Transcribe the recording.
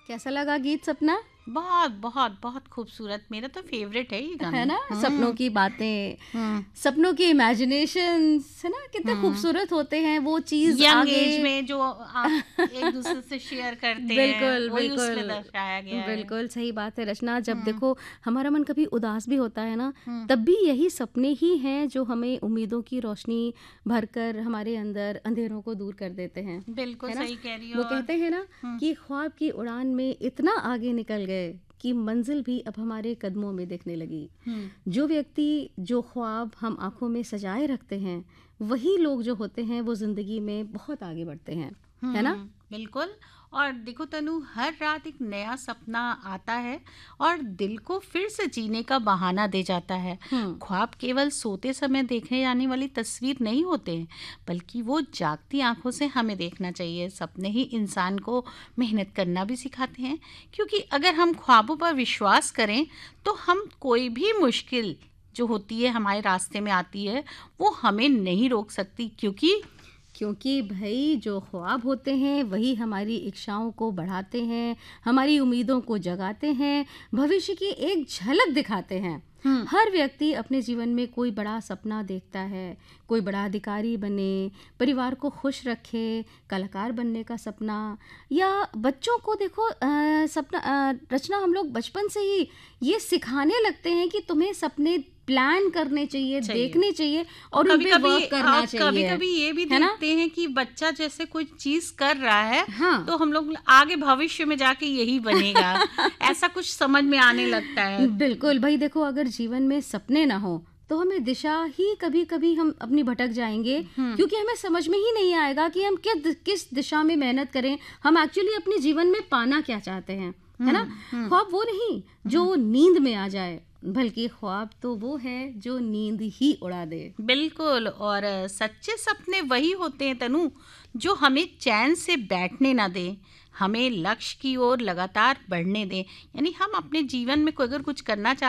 कैसा लगा गीत सपना? बहुत बहुत बहुत खूबसूरत, मेरा तो फेवरेट है ये गाना, है ना? सपनों की बातें, सपनों की इमेजिनेशंस, है ना? कितने खूबसूरत होते हैं वो चीज यंग आगे। एज में जो आप एक दूसरे से शेयर करते हैं, बिल्कुल वही उसमें बिल्कुल दर्शाया गया है। बिल्कुल सही बात है रचना। जब देखो हमारा मन कभी उदास भी होता है ना, तब भी यही सपने ही हैं जो हमें उम्मीदों की रोशनी भरकर हमारे अंदर अंधेरों को दूर कर देते हैं। बिल्कुल है ना? सही कह रही हो। वो कहते हैं ना कि ख्वाब की उड़ान में इतना आगे निकल गए कि मंजिल भी अब हमारे कदमों में दिखने लगी। जो व्यक्ति, जो ख्वाब हम आंखों में सजाए रखते हैं, वही लोग जो होते हैं वो जिंदगी में बहुत आगे बढ़ते हैं। है ना? बिल्कुल। और देखो तनु, हर रात एक नया सपना आता है और दिल को फिर से जीने का बहाना दे जाता है। ख्वाब केवल सोते समय देखने जाने वाली तस्वीर नहीं होते हैं, बल्कि वो जागती आंखों से हमें देखना चाहिए। सपने ही इंसान को मेहनत करना भी सिखाते हैं, क्योंकि अगर हम ख्वाबों पर विश्वास करें तो हम कोई भी मुश्किल जो होती है हमारे रास्ते में आती है, वो हमें नहीं रोक सकती, क्योंकि भाई जो ख्वाब होते हैं वही हमारी इच्छाओं को बढ़ाते हैं, हमारी उम्मीदों को जगाते हैं, भविष्य की एक झलक दिखाते हैं। हर व्यक्ति अपने जीवन में कोई बड़ा सपना देखता है, कोई बड़ा अधिकारी बने, परिवार को खुश रखे, कलाकार बनने का सपना, या बच्चों को देखो सपना रचना हम लोग बचपन से ही ये सिखाने लगते हैं कि तुम्हें सपने प्लान करने चाहिए, देखने चाहिए और उन पे वर्क करना चाहिए। कभी कभी ये भी देखते हैं कि बच्चा जैसे कोई चीज कर रहा है, हाँ। तो हम लोग आगे भविष्य में जाके यही बनेगा ऐसा कुछ समझ में आने लगता है। बिल्कुल भाई, देखो अगर जीवन में सपने ना हो तो हमें दिशा ही कभी कभी हम अपनी भटक जाएंगे, क्योंकि हमें समझ में ही नहीं आएगा कि हम किस दिशा में मेहनत करें, हम एक्चुअली अपने जीवन में पाना क्या चाहते हैं। है ना? ख्वाब वो नहीं जो नींद में आ जाए, बल्कि ख्वाब तो वो है जो नींद ही उड़ा दे। बिल्कुल। और सच्चे सपने वही होते हैं तनु, जो हमें चैन से बैठने ना दें, हमें लक्ष्य की ओर लगातार बढ़ने दें। यानी हम अपने जीवन में अगर कुछ करना चाहते